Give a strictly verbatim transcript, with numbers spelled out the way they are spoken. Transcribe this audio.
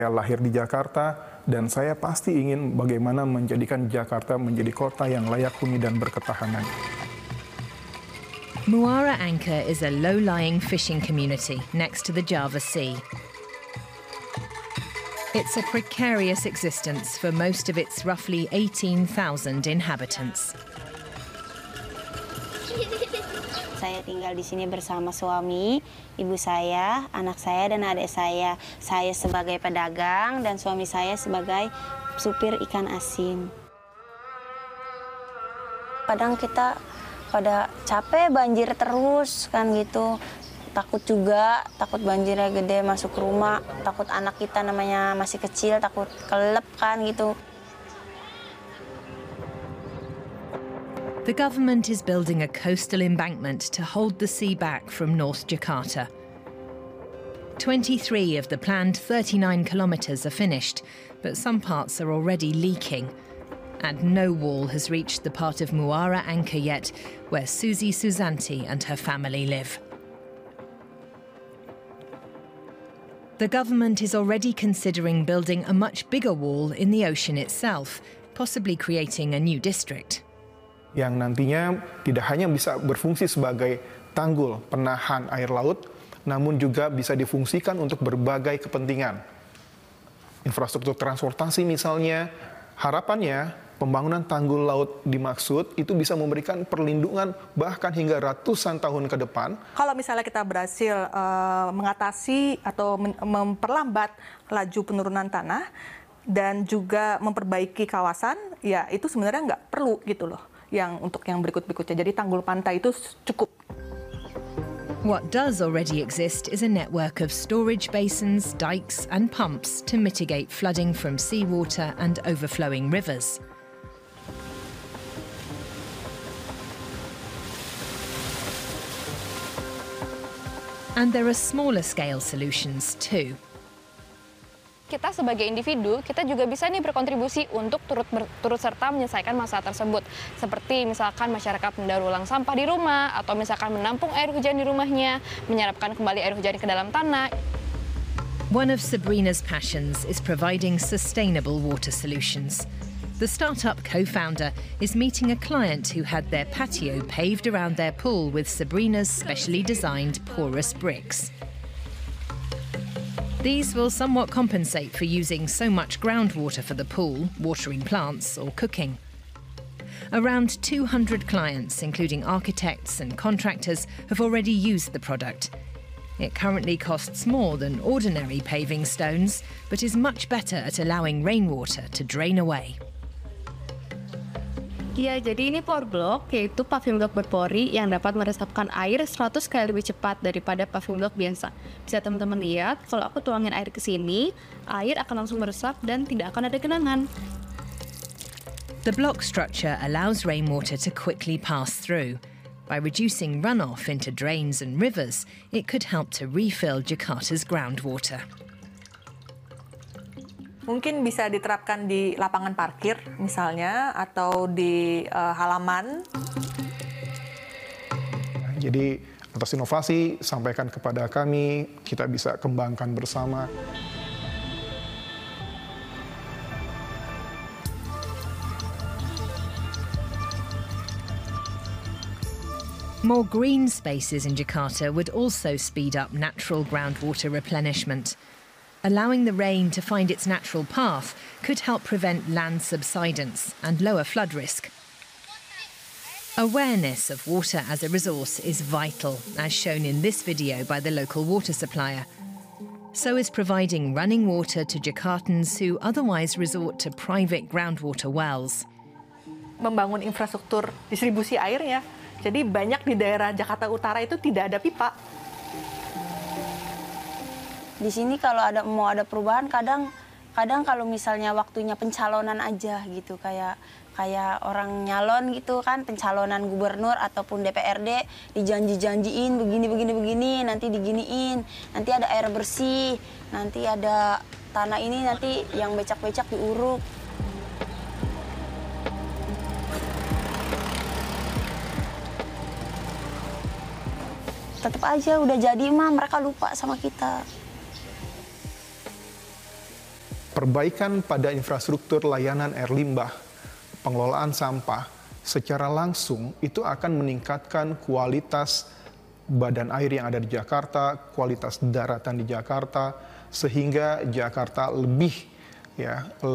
Saya lahir di Jakarta dan saya pasti ingin bagaimana menjadikan Jakarta menjadi kota yang layak huni dan berketahanan. Muara Angke is a low-lying fishing community next to the Java Sea. It's a precarious existence for most of its roughly eighteen thousand inhabitants. Saya tinggal di sini bersama suami, ibu saya, anak saya, dan adik saya. Saya sebagai pedagang dan suami saya sebagai supir ikan asin. Kadang kita pada capek banjir terus kan gitu. Takut juga, takut banjirnya gede masuk rumah. Takut anak kita namanya masih kecil, takut kelelep kan gitu. The government is building a coastal embankment to hold the sea back from North Jakarta. twenty-three of the planned thirty-nine kilometres are finished, but some parts are already leaking. And no wall has reached the part of Muara Angke yet, where Susi Susanti and her family live. The government is already considering building a much bigger wall in the ocean itself, possibly creating a new district. Yang nantinya tidak hanya bisa berfungsi sebagai tanggul penahan air laut, namun juga bisa difungsikan untuk berbagai kepentingan. Infrastruktur transportasi misalnya, harapannya pembangunan tanggul laut dimaksud itu bisa memberikan perlindungan bahkan hingga ratusan tahun ke depan. Kalau misalnya kita berhasil uh, mengatasi atau memperlambat laju penurunan tanah dan juga memperbaiki kawasan, ya itu sebenarnya nggak perlu gitu loh. Yang untuk yang berikut-berikutnya. Jadi tanggul pantai itu cukup. What does already exist is a network of storage basins, dikes and pumps to mitigate flooding from seawater and overflowing rivers. And there are smaller scale solutions too. Kita sebagai individu, kita juga bisa nih berkontribusi untuk turut ber, turut serta menyelesaikan masalah tersebut. Seperti misalkan masyarakat mendaur ulang sampah di rumah, atau misalkan menampung air hujan di rumahnya, menyerapkan kembali air hujan ke dalam tanah. One of Sabrina's passions is providing sustainable water solutions. The startup co-founder is meeting a client who had their patio paved around their pool with Sabrina's specially designed porous bricks. These will somewhat compensate for using so much groundwater for the pool, watering plants or cooking. Around two hundred clients, including architects and contractors, have already used the product. It currently costs more than ordinary paving stones, but is much better at allowing rainwater to drain away. Ya, jadi ini pour block, yaitu paving block berpori yang dapat meresapkan air seratus kali lebih cepat daripada paving block biasa. Bisa teman-teman lihat, kalau aku tuangin air ke sini, air akan langsung meresap dan tidak akan ada genangan. The block structure allows rainwater to quickly pass through. By reducing runoff into drains and rivers, it could help to refill Jakarta's groundwater. Mungkin bisa diterapkan di lapangan parkir misalnya, atau di uh, halaman. Jadi atas inovasi sampaikan kepada kami, kita bisa kembangkan bersama. More green spaces in Jakarta would also speed up natural groundwater replenishment. Allowing the rain to find its natural path could help prevent land subsidence and lower flood risk. Awareness of water as a resource is vital, as shown in this video by the local water supplier. So is providing running water to Jakartans who otherwise resort to private groundwater wells. Membangun infrastruktur distribusi air ya. Jadi banyak di daerah Jakarta Utara itu tidak ada pipa. Di sini kalau ada mau ada perubahan, kadang kadang kalau misalnya waktunya pencalonan aja gitu, kayak kayak orang nyalon gitu kan, pencalonan gubernur ataupun D P R D, dijanji-janjiin begini begini begini, nanti diginiin, nanti ada air bersih, nanti ada tanah ini nanti yang becak-becak diuruk. Tetap aja udah jadi mah mereka lupa sama kita. perbaikan pada infrastruktur layanan air limbah, pengelolaan sampah secara langsung itu akan meningkatkan kualitas badan air yang ada di Jakarta, kualitas daratan di Jakarta, sehingga Jakarta lebih ya